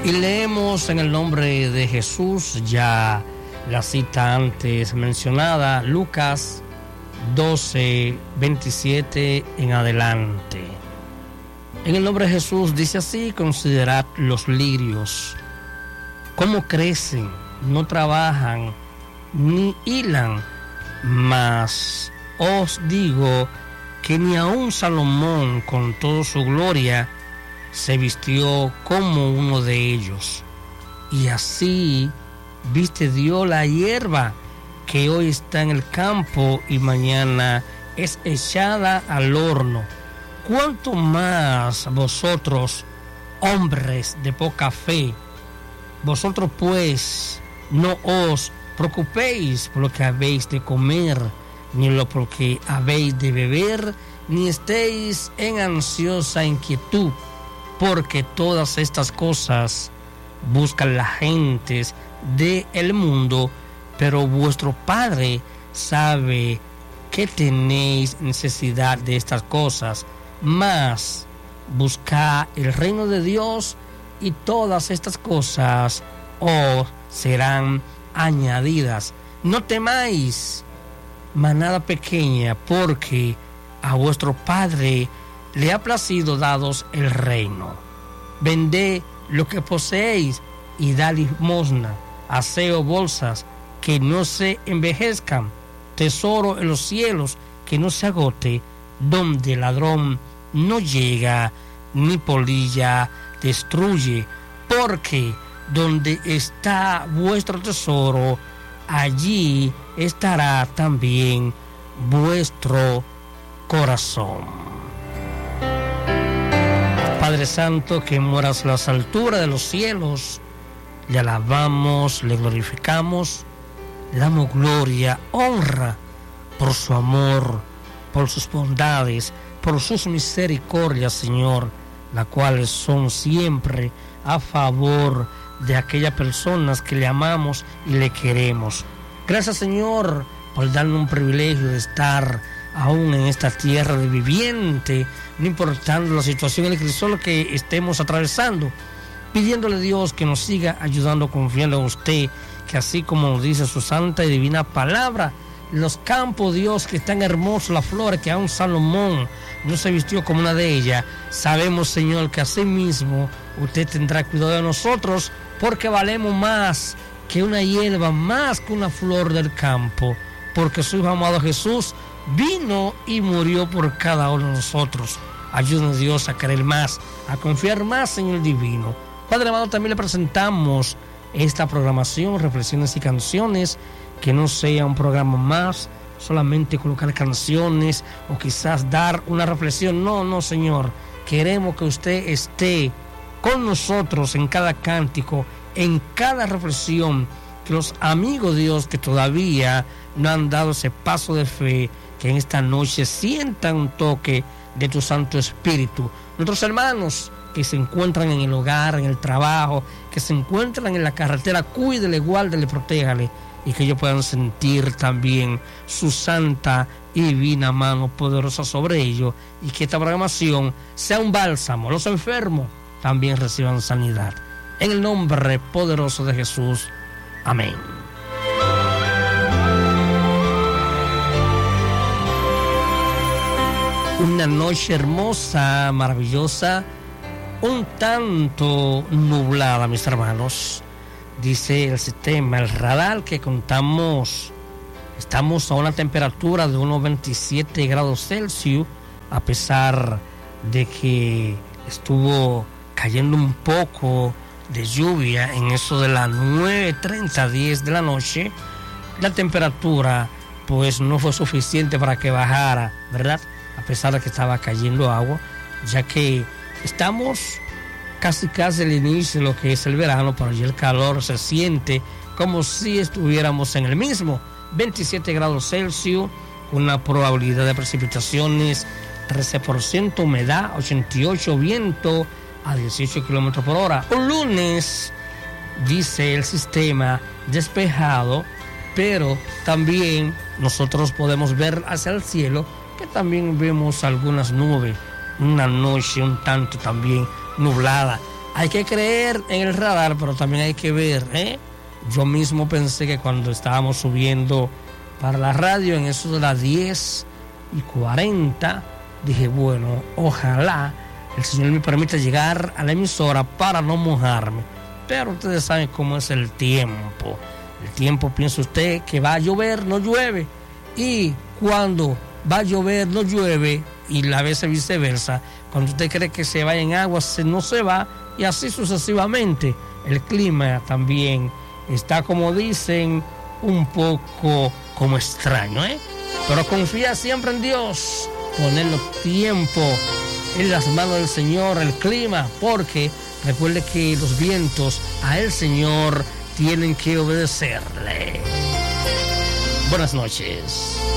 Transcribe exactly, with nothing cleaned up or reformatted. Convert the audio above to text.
Y leemos en el nombre de Jesús, ya la cita antes mencionada, Lucas doce, veintisiete en adelante. En el nombre de Jesús dice así: considerad los lirios, cómo crecen, no trabajan ni hilan, mas os digo que ni aun Salomón con toda su gloria se vistió como uno de ellos. Y así viste Dios la hierba que hoy está en el campo y mañana es echada al horno. ¿Cuánto más vosotros, hombres de poca fe? Vosotros pues no os preocupéis por lo que habéis de comer, ni lo por que habéis de beber, ni estéis en ansiosa inquietud, porque todas estas cosas buscan las gentes del mundo, pero vuestro Padre sabe que tenéis necesidad de estas cosas. Mas buscad el reino de Dios, y todas estas cosas os serán añadidas. No temáis, manada pequeña, porque a vuestro Padre le ha placido daros el reino. Vended lo que poseéis y dad limosna. Haced bolsas que no se envejezcan, tesoro en los cielos que no se agote, donde el ladrón no llega ni polilla destruye, porque donde está vuestro tesoro, allí estará también vuestro corazón. Padre Santo, que moras en las alturas de los cielos, le alabamos, le glorificamos, le damos gloria, honra por su amor, por sus bondades, por sus misericordias, Señor, las cuales son siempre a favor de aquellas personas que le amamos y le queremos. Gracias, Señor, por darnos un privilegio de estar aún en esta tierra de viviente, no importando la situación en el crisol que estemos atravesando, pidiéndole a Dios que nos siga ayudando, confiando en usted, que así como nos dice su santa y divina palabra, los campos, Dios, que están hermosos, las flores que aún Salomón no se vistió como una de ellas, sabemos, Señor, que así mismo usted tendrá cuidado de nosotros, porque valemos más que una hierba, más que una flor del campo, porque su Hijo amado Jesús vino y murió por cada uno de nosotros. Ayúdanos, Dios, a querer más, a confiar más en el divino. Padre amado, también le presentamos esta programación, reflexiones y canciones, que no sea un programa más, solamente colocar canciones o quizás dar una reflexión. No, no, Señor, queremos que usted esté con nosotros en cada cántico, en cada reflexión, que los amigos, Dios, que todavía no han dado ese paso de fe, que en esta noche sientan un toque de tu Santo Espíritu. Nuestros hermanos que se encuentran en el hogar, en el trabajo, que se encuentran en la carretera, cuídele, guárdele, protégale, y que ellos puedan sentir también su santa y divina mano poderosa sobre ellos, y que esta programación sea un bálsamo. Los enfermos también reciban sanidad. En el nombre poderoso de Jesús. Amén. Una noche hermosa, maravillosa, un tanto nublada, mis hermanos. Dice el sistema, el radar, que contamos, estamos a una temperatura de unos veintisiete grados Celsius, a pesar de que estuvo cayendo un poco de lluvia en eso de las nueve treinta, diez de la noche. La temperatura pues no fue suficiente para que bajara, ¿verdad? A pesar de que estaba cayendo agua, ya que estamos casi casi al inicio de lo que es el verano, pero ya el calor se siente como si estuviéramos en el mismo. veintisiete grados Celsius, una probabilidad de precipitaciones trece por ciento, humedad ochenta y ocho por ciento, viento a dieciocho kilómetros por hora. Un lunes, dice el sistema, despejado, pero también nosotros podemos ver hacia el cielo que también vemos algunas nubes. Una noche un tanto también nublada. hay que creer en el radar, pero también hay que ver, ¿eh? Yo mismo pensé que cuando estábamos subiendo para la radio, en eso de las diez y cuarenta, dije, bueno, ojalá el Señor me permita llegar a la emisora para no mojarme. Pero ustedes saben cómo es el tiempo. El tiempo, piensa usted que va a llover, no llueve. Y cuando va a llover, no llueve. Y la vez viceversa. Cuando usted cree que se va en agua, no se va. Y así sucesivamente. El clima también está, como dicen, un poco como extraño, ¿eh? Pero confía siempre en Dios. Ponerlo tiempo en las manos del Señor, el clima, porque recuerde que los vientos a el Señor tienen que obedecerle. Buenas noches.